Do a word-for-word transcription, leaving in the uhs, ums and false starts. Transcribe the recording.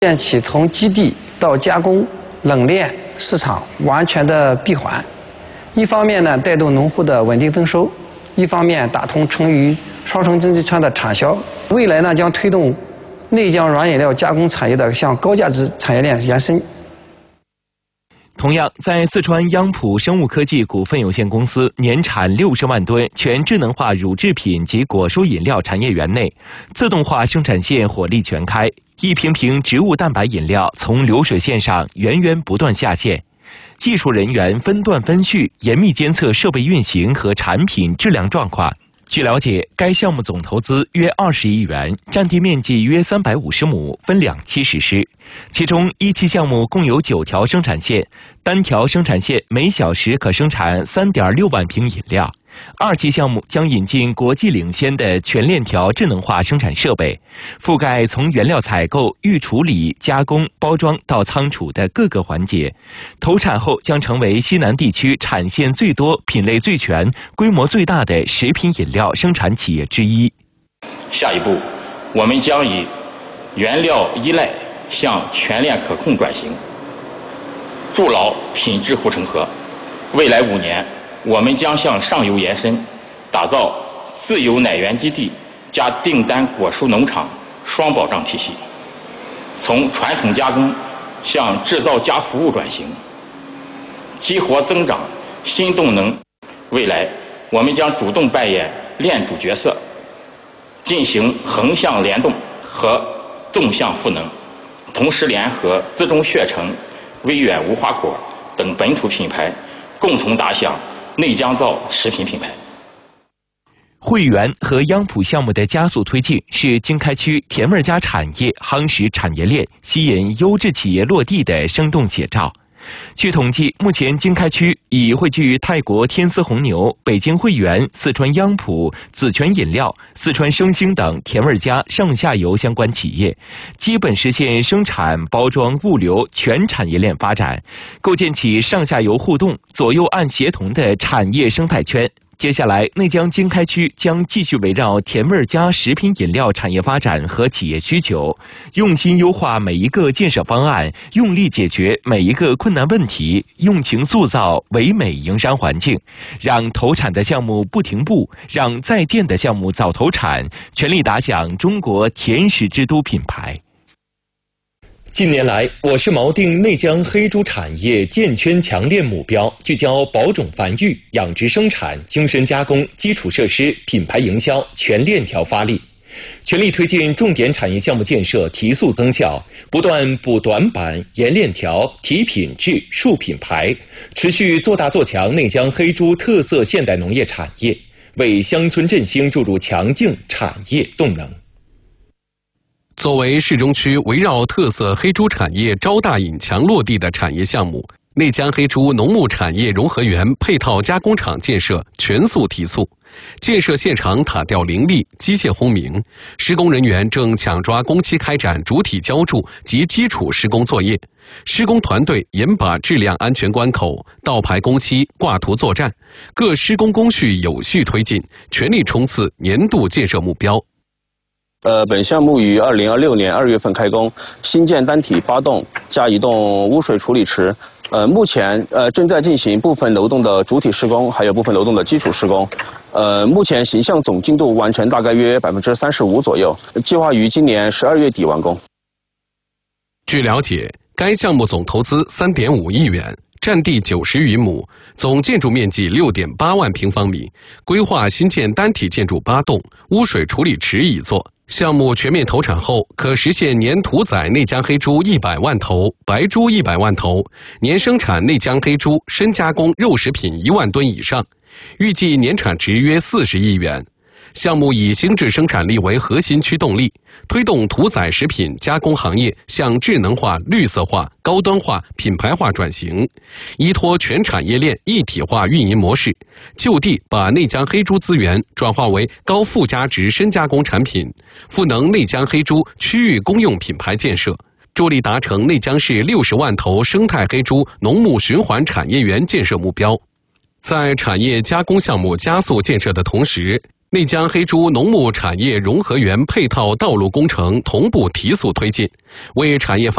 建起从基地到加工、冷链市场完全的闭环，一方面呢带动农户的稳定增收，一方面打通成渝双城经济圈的产销。未来呢将推动内江软饮料加工产业的向高价值产业链延伸。 同样，在四川央普生物科技股份有限公司年产六十万吨全智能化乳制品及果蔬饮料产业园内，自动化生产线火力全开，一瓶瓶植物蛋白饮料从流水线上源源不断下线，技术人员分段分序严密监测设备运行和产品质量状况。据了解，该项目总投资约二十亿元，占地面积约三百五十亩，分两期实施。其中一期项目共有九条生产线，单条生产线每小时可生产 三点六万瓶饮料。二期项目将引进国际领先的全链条智能化生产设备，覆盖从原料采购、预处理、加工、包装到仓储的各个环节。投产后将成为西南地区产线最多、品类最全、规模最大的食品饮料生产企业之一。 下一步，我们将以原料依赖向全链可控转型，筑牢品质护城河。未来五年，我们将向上游延伸，打造自有奶源基地加订单果蔬农场双保障体系，从传统加工向制造加服务转型，激活增长新动能。未来，我们将主动扮演链主角色，进行横向联动和纵向赋能，同时联合资中血橙、威远无花果等本土品牌，共同打响内江造食品品牌。 汇源和央普项目的加速推进，是经开区甜味家产业夯实产业链、吸引优质企业落地的生动写照。据统计，目前经开区已汇聚泰国天丝红牛、北京汇源、四川央普、紫泉饮料、四川生兴等甜味家上下游相关企业，基本实现生产、包装、物流全产业链发展，构建起上下游互动、左右岸协同的产业生态圈。接下来，内江经开区将继续围绕甜味家食品饮料产业发展和企业需求，用心优化每一个建设方案，用力解决每一个困难问题，用情塑造唯美营商环境，让投产的项目不停步，让在建的项目早投产，全力打响中国甜食之都品牌。 近年来，我市锚定内江黑猪产业建圈强链目标，聚焦保种繁育、养殖生产、精深加工、基础设施、品牌营销全链条发力，全力推进重点产业项目建设提速增效，不断补短板、延链条、提品质、树品牌，持续做大做强内江黑猪特色现代农业产业，为乡村振兴注入强劲产业动能。 作为市中区围绕特色黑猪产业招大引强落地的产业项目，内江黑猪农牧产业融合园配套加工厂建设全速提速，建设现场塔吊林立，机械轰鸣，施工人员正抢抓工期开展主体浇筑及基础施工作业，施工团队严把质量安全关口，倒排工期，挂图作战，各施工工序有序推进，全力冲刺年度建设目标。 呃，本项目于二零二六年二月份开工，新建单体八栋加一栋污水处理池。呃，目前呃正在进行部分楼栋的主体施工，还有部分楼栋的基础施工。呃，目前形项总进度完成大概约百分之三十五左右，计划于今年十二月底完工。 据了解，该项目总投资三点五亿元。占地九十余亩，总建筑面积六点八万平方米，规划新建单体建筑八栋，污水处理池一座。项目全面投产后，可实现年屠宰内江黑猪一百万头，白猪一百万头，年生产内江黑猪深加工肉食品一万吨以上，预计年产值约四十亿元。项目以精致生产力为核心驱动力，推动屠宰食品加工行业向智能化、绿色化、高端化、品牌化转型，依托全产业链一体化运营模式，就地把内江黑猪资源转化为高附加值深加工产品，赋能内江黑猪区域公用品牌建设，助力达成内江市六十万头生态黑猪农牧循环产业园建设目标。在产业加工项目加速建设的同时， 内江黑猪农牧产业融合园配套道路工程同步提速推进，为产业发